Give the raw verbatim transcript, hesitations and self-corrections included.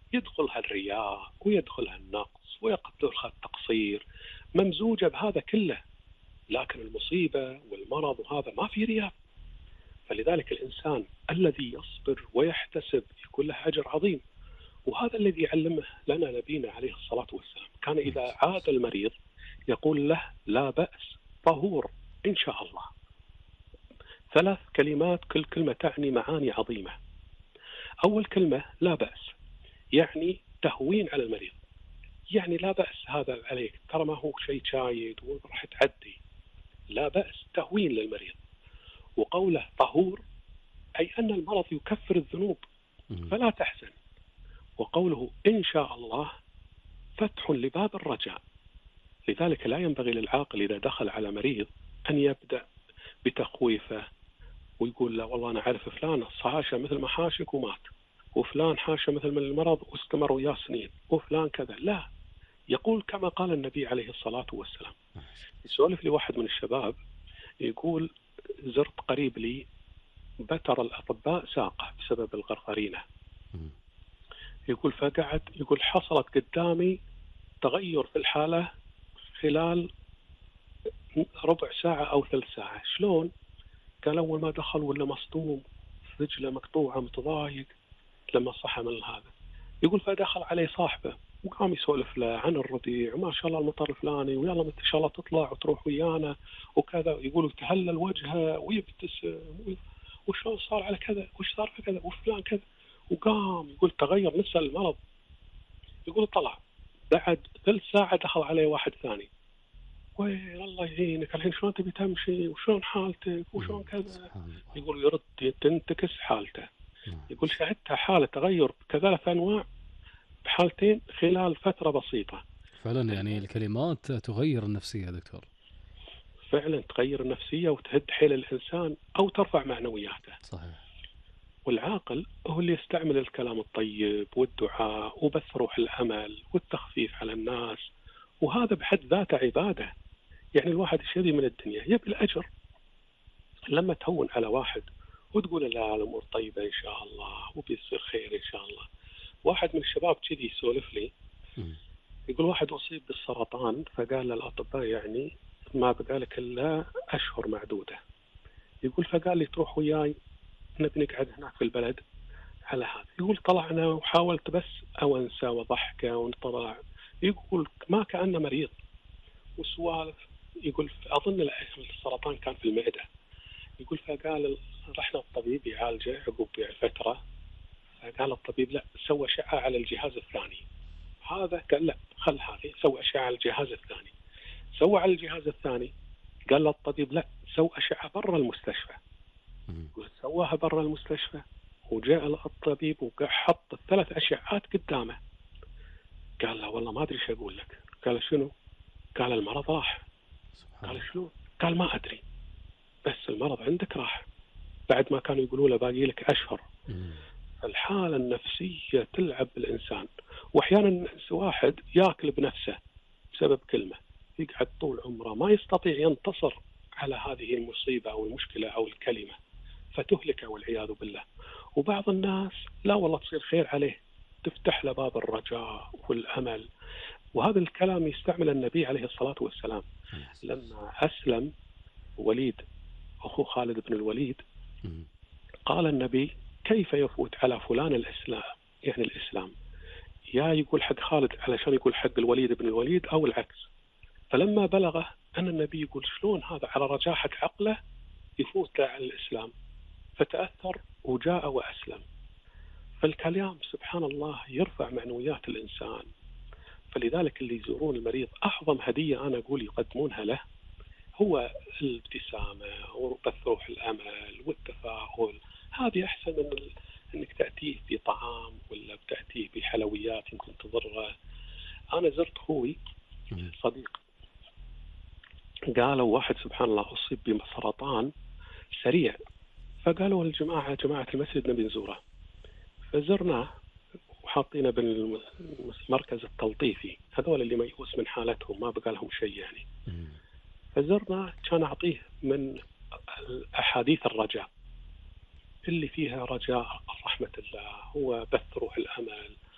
يدخلها الرياء ويدخلها النقص ويدخلها التقصير، ممزوجة بهذا كله. لكن المصيبة والمرض وهذا ما في رياء. فلذلك الإنسان الذي يصبر ويحتسب يكون له أجر عظيم. وهذا الذي علمه لنا نبينا عليه الصلاة والسلام، كان إذا عاد المريض يقول له لا بأس، طهور إن شاء الله. ثلاث كلمات كل كلمة تعني معاني عظيمة. أول كلمة لا بأس، يعني تهوين على المريض، يعني لا بأس هذا عليك، ترى ما هو شيء شايد وراح تعدي، لا بأس، تهوين للمريض. وقوله طهور أي أن المرض يكفر الذنوب فلا تحزن. وقوله إن شاء الله فتح لباب الرجاء. لذلك لا ينبغي للعاقل إذا دخل على مريض أن يبدأ بتخويفه ويقول لا والله أنا عارف فلان حاشا مثل ما حاشك ومات، وفلان حاشا مثل من المرض واستمر وياه سنين، وفلان كذا. لا، يقول كما قال النبي عليه الصلاة والسلام. يسولف لي واحد من الشباب يقول زرت قريب لي بتر الأطباء ساقه بسبب الغرغرينة. يقول فقعد يقول حصلت قدامي تغير في الحالة خلال ربع ساعة أو ثلث ساعة. شلون؟ قال أول ما دخل ولا مصدوم، رجله مقطوعة متضايق لما صحى من هذا. يقول فدخل عليه صاحبه وقام يسولف له عن الرضيع، ما شاء الله المطر الفلاني، ويلا إن شاء الله تطلع وتروح ويانا وكذا. يقول تهلل وجهه ويبتسم، وشلون صار على كذا، وش صار في كذا، وفلان كذا. وقام يقول تغير نسى المرض. يقول طلع بعد ثلث ساعة دخل عليه واحد ثاني، وين الله يعينك الحين شلون تبي تمشي وشلون حالتك وشلون كذا. يقول يرد تنتكس حالته. يقول شهدتها حالة تغير كثلاث أنواع بحالتين خلال فترة بسيطة. فعلا يعني الكلمات تغير النفسية يا دكتور. فعلا تغير النفسية وتهد حيل الإنسان أو ترفع معنوياته. صحيح. والعاقل هو اللي يستعمل الكلام الطيب والدعاء وبث روح الأمل والتخفيف على الناس، وهذا بحد ذاته عبادة. يعني الواحد يشتري من الدنيا يبي الأجر. لما تهون على واحد وتقول لا الأمور طيبة إن شاء الله وبيصير خير إن شاء الله. واحد من الشباب كذي يسولف لي، يقول واحد أصيب بالسرطان، فقال للأطباء يعني ما بقالك إلا أشهر معدودة. يقول فقال لي تروح وياي نبي نقعد هناك في البلد على هذا. يقول طلعنا وحاولت بس أونسى وضحكة ونطلع. يقول ما كأنه مريض وسوالف. يقول أظن السرطان كان في المعدة. يقول فقال رحنا الطبيب يعالجه عقب فترة، فقال الطبيب لا سوى أشعة على الجهاز الثاني. هذا قال لا خل هذه، سوى أشعة على الجهاز الثاني. سوى على الجهاز الثاني، قال الطبيب لا سوى أشعة برا المستشفى. سواها برا المستشفى وجاء الطبيب وحط الثلاث أشعات قدامه. قال له والله ما أدري شو أقول لك. قال شنو؟ قال المرض راح. قال شنو؟ قال ما أدري، بس المرض عندك راح بعد ما كانوا يقولوا له باقي لك أشهر. الحالة النفسية تلعب بالإنسان. وأحيانا واحد يأكل بنفسه بسبب كلمة، يقعد طول عمره ما يستطيع ينتصر على هذه المصيبة أو المشكلة أو الكلمة فتهلكه والعياذ بالله. وبعض الناس لا والله تصير خير عليه، تفتح له باب الرجاء والأمل. وهذا الكلام يستعمل النبي عليه الصلاة والسلام لما أسلم وليد أخو خالد بن الوليد. قال النبي كيف يفوت على فلان الإسلام، يعني الإسلام، يا يقول حق خالد علشان يقول حق الوليد بن الوليد أو العكس. فلما بلغه أن النبي يقول شلون هذا على رجاحة عقله يفوت على الإسلام، فتأثر وجاء وأسلم. فالكلام سبحان الله يرفع معنويات الإنسان. فلذلك اللي يزورون المريض أعظم هدية أنا أقول يقدمونها له هو الابتسامة وبث روح الأمل والتفاؤل. هذه أحسن من أنك تأتيه بطعام ولا بتأتيه بحلويات يمكن تضره. أنا زرت أخوي صديق، قالوا واحد سبحان الله أصيب بسرطان سريع، فقالوا الجماعة جماعة المسجد نبي نزوره. فزرناه وحاطينه بالمركز التلطيفي، هذول اللي ميؤوس من حالتهم ما بقى لهم شيء يعني. فزرنا كان أعطيه من أحاديث الرجاء اللي فيها رجاء رحمة الله، هو بث روح الأمل